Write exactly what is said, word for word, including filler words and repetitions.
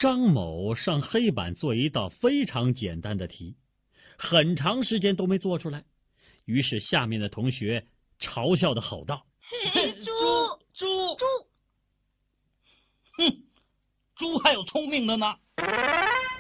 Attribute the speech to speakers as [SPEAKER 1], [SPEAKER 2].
[SPEAKER 1] 张某上黑板做一道非常简单的题，很长时间都没做出来，于是下面的同学嘲笑的吼道：
[SPEAKER 2] 猪猪猪，
[SPEAKER 3] 哼，猪还有聪明的呢。